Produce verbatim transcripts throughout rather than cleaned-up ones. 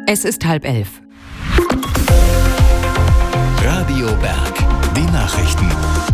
Es ist halb elf. Radio Berg, die Nachrichten.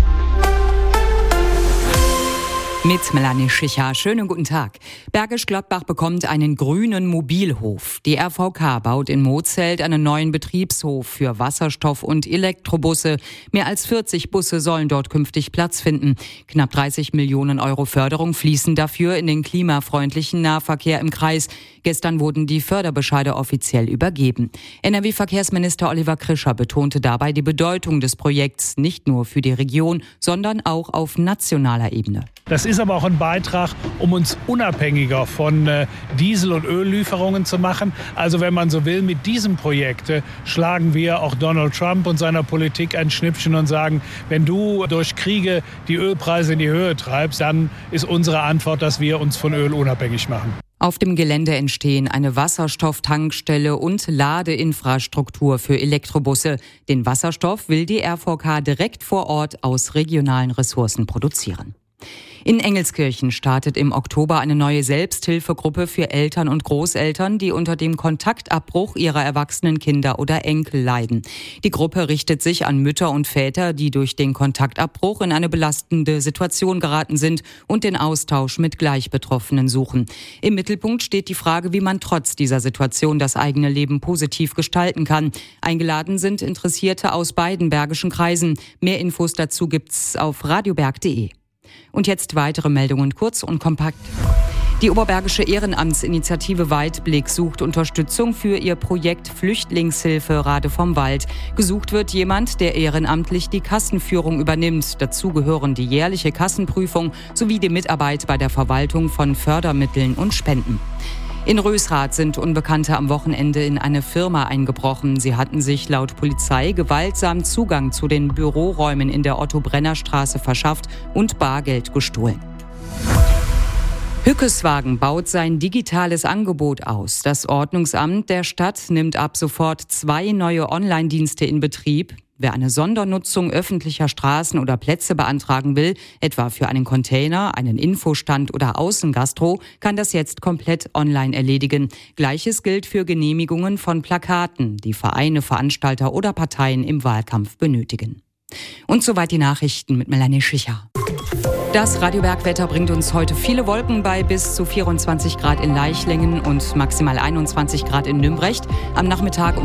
Mit Melanie Schicher. Schönen guten Tag. Bergisch Gladbach bekommt einen grünen Mobilhof. Die R V K baut in Mozelt einen neuen Betriebshof für Wasserstoff- und Elektrobusse. Mehr als vierzig Busse sollen dort künftig Platz finden. Knapp dreißig Millionen Euro Förderung fließen dafür in den klimafreundlichen Nahverkehr im Kreis. Gestern wurden die Förderbescheide offiziell übergeben. N R W-Verkehrsminister Oliver Krischer betonte dabei die Bedeutung des Projekts nicht nur für die Region, sondern auch auf nationaler Ebene. Das ist aber auch ein Beitrag, um uns unabhängiger von äh, Diesel- und Öllieferungen zu machen. Also wenn man so will, mit diesem Projekt äh, schlagen wir auch Donald Trump und seiner Politik ein Schnippchen und sagen, wenn du durch Kriege die Ölpreise in die Höhe treibst, dann ist unsere Antwort, dass wir uns von Öl unabhängig machen. Auf dem Gelände entstehen eine Wasserstofftankstelle und Ladeinfrastruktur für Elektrobusse. Den Wasserstoff will die R V K direkt vor Ort aus regionalen Ressourcen produzieren. In Engelskirchen startet im Oktober eine neue Selbsthilfegruppe für Eltern und Großeltern, die unter dem Kontaktabbruch ihrer erwachsenen Kinder oder Enkel leiden. Die Gruppe richtet sich an Mütter und Väter, die durch den Kontaktabbruch in eine belastende Situation geraten sind und den Austausch mit Gleichbetroffenen suchen. Im Mittelpunkt steht die Frage, wie man trotz dieser Situation das eigene Leben positiv gestalten kann. Eingeladen sind Interessierte aus beiden bergischen Kreisen. Mehr Infos dazu gibt's auf radioberg punkt de. Und jetzt weitere Meldungen, kurz und kompakt. Die Oberbergische Ehrenamtsinitiative Weitblick sucht Unterstützung für ihr Projekt Flüchtlingshilfe Rade vom Wald. Gesucht wird jemand, der ehrenamtlich die Kassenführung übernimmt. Dazu gehören die jährliche Kassenprüfung sowie die Mitarbeit bei der Verwaltung von Fördermitteln und Spenden. In Rösrath sind Unbekannte am Wochenende in eine Firma eingebrochen. Sie hatten sich laut Polizei gewaltsam Zugang zu den Büroräumen in der Otto-Brenner-Straße verschafft und Bargeld gestohlen. Hückeswagen baut sein digitales Angebot aus. Das Ordnungsamt der Stadt nimmt ab sofort zwei neue Online-Dienste in Betrieb. Wer eine Sondernutzung öffentlicher Straßen oder Plätze beantragen will, etwa für einen Container, einen Infostand oder Außengastro, kann das jetzt komplett online erledigen. Gleiches gilt für Genehmigungen von Plakaten, die Vereine, Veranstalter oder Parteien im Wahlkampf benötigen. Und soweit die Nachrichten mit Melanie Schicher. Das Radioberg-Wetter bringt uns heute viele Wolken bei bis zu vierundzwanzig Grad in Leichlingen und maximal einundzwanzig Grad in Nümbrecht. Am Nachmittag